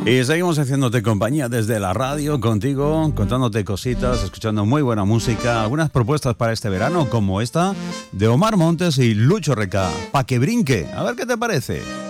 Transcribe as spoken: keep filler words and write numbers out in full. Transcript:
Y seguimos haciéndote compañía desde la radio, contigo, contándote cositas, escuchando muy buena música, algunas propuestas para este verano, como esta de Omar Montes y Lucho Reca, Pa' que brinque, a ver qué te parece.